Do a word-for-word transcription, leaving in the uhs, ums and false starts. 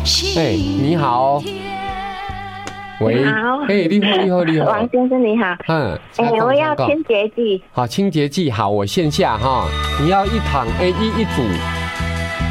哎，你好。喂， 你好， 哎，你好，你好，你好， 王先生你好， 嗯， 哎、欸，我要清洁剂， 好，清洁剂好，我线下哈，你要一躺 A 一一组